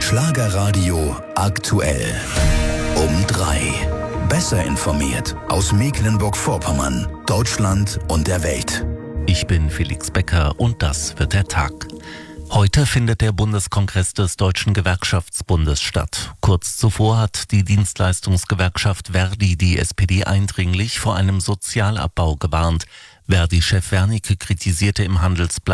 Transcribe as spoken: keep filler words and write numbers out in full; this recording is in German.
Schlagerradio aktuell. Um drei. Besser informiert aus Mecklenburg-Vorpommern, Deutschland und der Welt. Ich bin Felix Becker und das wird der Tag. Heute findet der Bundeskongress des Deutschen Gewerkschaftsbundes statt. Kurz zuvor hat die Dienstleistungsgewerkschaft Verdi die S P D eindringlich vor einem Sozialabbau gewarnt. Verdi-Chef Wernicke kritisierte im Handelsblatt,